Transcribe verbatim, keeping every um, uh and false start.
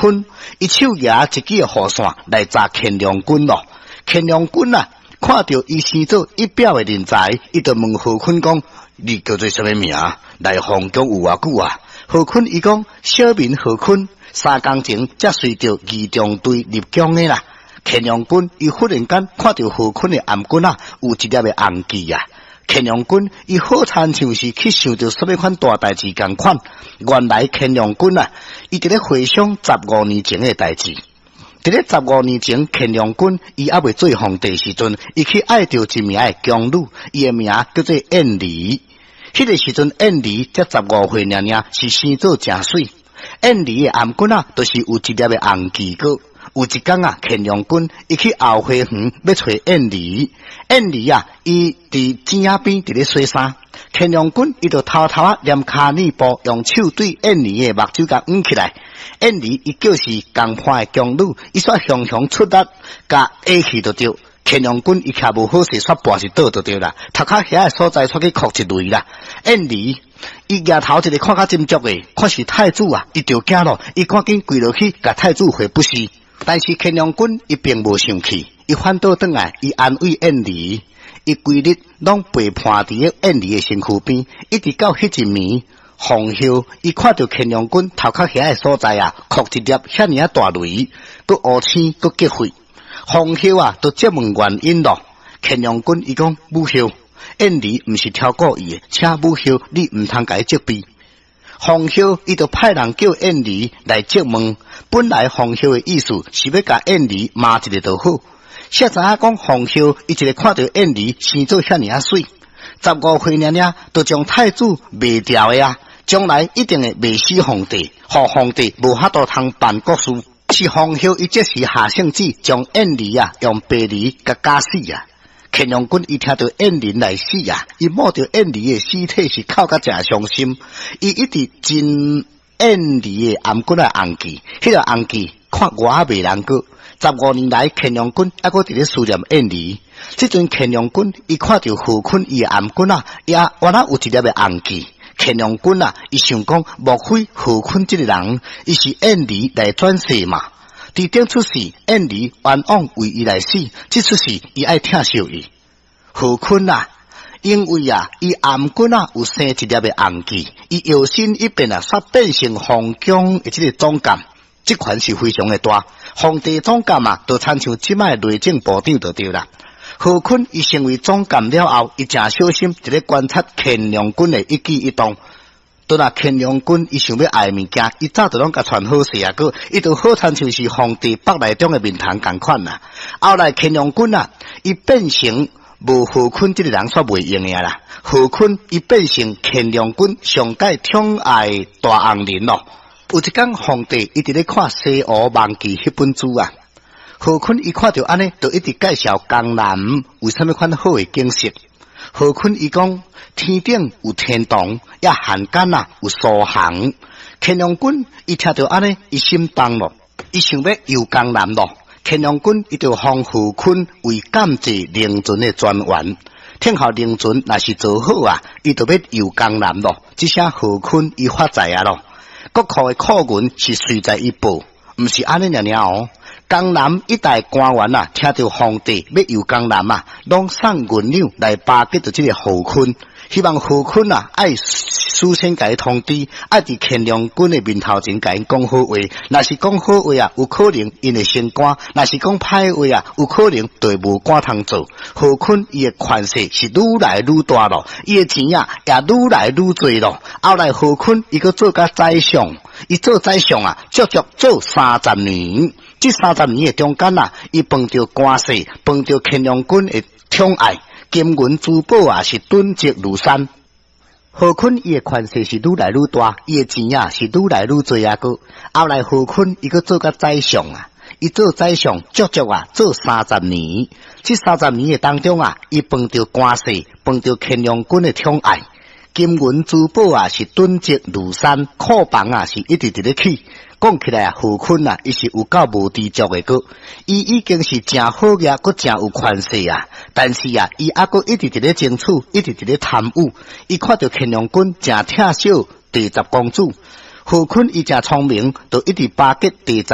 坤，伊手拿一支雨伞来砸乾隆君咯。乾隆君啊，看到伊生做一表的人才，伊就问何坤讲：你叫做什么名？来皇宫有偌久啊？何坤伊讲：小名何坤，三工前才随着义中队入宫的啦。乾隆君伊忽然间看到何坤的颔棍啊，有一粒的红记啊。乾隆君伊好亲像是去想到什么款大代志共款。原来乾隆君啊，伊伫咧回想十五年前的代志。伫咧十五年前，乾隆君伊还未做皇帝时阵，伊去爱着一名的宫女，伊的名叫做燕妮。迄个时阵，燕妮才十五岁尔尔，是生做真水。燕妮的颔棍啊，都、就是有一粒的红记个。有一天啊，乾隆君伊去后花园要找燕妮，燕妮啊，伊伫井仔边伫咧洗衫。乾隆君伊就偷偷啊念卡尼布，用手对燕妮的目睭甲捂起来。燕妮伊叫是共伴的宫女，伊煞雄雄出力，甲下去就对。乾隆君伊徛无好势，煞跋是倒就对啦，头壳遐个所在出去哭一泪啦。燕妮伊额头一个看较斟酌的，看是太子啊，伊就惊咯，伊赶紧跪落去，甲太子回不是。但是乾隆君伊并无生气，伊反倒转来，伊安慰燕妮，伊规日拢陪伴伫咧燕妮的身躯边，一直到迄一暝，皇后伊看到乾隆君头壳遐个所在啊，哭一粒遐尔啊大泪，佮乌青佮结血，皇后啊都质问原因咯。乾隆君伊讲母后，燕妮毋是挑过伊的，请母后你毋通甲伊责备。皇后伊就派人叫燕妮来质问。本来皇后的意思是要甲燕妮骂一个就好，谁知影讲皇后伊一个看到燕妮生做遐尔啊水，十五岁尔尔都将太子卖掉的啊，将来一定会卖死皇帝，互皇帝无法度通办国事。是皇后伊即时下圣旨，将燕妮啊用白梨甲加死啊。乾隆君伊听到燕妮来死啊，伊摸着燕妮的尸体是哭甲真伤心，伊一直真。燕妮的颔棍啊红记，迄个红记看我袂难过。十五年来，乾隆君还阁伫咧思念燕妮。即阵乾隆君伊看到何坤伊的颔棍啊，也原来有一粒的红记。乾隆君啊，伊想讲，莫非何坤这个人，伊是燕妮来转世嘛？伫顶出世，燕妮冤枉为伊来死，即出世伊爱疼惜伊。何坤啊！因为啊，伊颔棍啊有生一粒的红记，伊摇身一变啊，煞变成皇宫的这个总监，这款是非常的大。皇帝总监啊，就参像即摆内政部长就对啦。何坤伊成为总监了后，伊真小心伫咧观察乾隆君的一举一动。倒若乾隆君伊想要爱物件，伊早就拢甲传好势啊，个伊就好参像是皇帝北内中的面堂共款啦。后来乾隆君啊，伊变成。无何坤这个人煞袂用的啦，何坤伊变成乾隆君上界宠爱大红人咯。有一天皇帝伊伫咧看《西湖梦记》迄本书啊，何坤伊看到安尼，就一直介绍江南有啥物款好的景色。何坤伊讲天顶有天堂，也汉间啊有苏杭。乾隆君伊听到安尼，伊心动咯，伊想要游江南咯。乾隆君伊就封何坤为感济灵泉的专员，听候灵泉若是做好啊，伊就要游江南咯。这下何坤伊发财啊咯，国库的库银是随在伊报，毋是安尼尔尔哦。江南一带官员啊，听到皇帝要游江南啊，拢送银两来巴结着这个何坤，希望何坤啊爱事先甲伊通知，爱伫乾隆君的面头前甲伊讲好话。若是讲好话啊，有可能因会升官；若是讲歹话啊，有可能就会无官通做。何坤伊的权势是愈来愈大咯，伊的钱啊也愈来愈多咯。后来何坤伊个做甲宰相，伊做宰相啊，足足做三十年。这三十年的中间啊，伊碰着官势，碰着乾隆君的宠爱，金银珠宝啊是囤积如山。何坤伊的权势是愈来愈大，伊的钱啊是愈来愈多啊个。后来何坤伊个做甲宰相啊，伊做宰相足足啊做三十年。这三十年的当中啊，伊碰着官势，碰着乾隆君的宠爱，金银珠宝啊是囤积如山，库房啊是一直直咧起。讲起来啊，何坤啊，伊是有够无知足的个，伊已经是真好个，佮真有权势啊。但是啊，伊还佮一直伫咧争取，一直伫咧贪污。伊看到乾隆君真疼惜第十公主，何坤伊真聪明，就一直巴结第十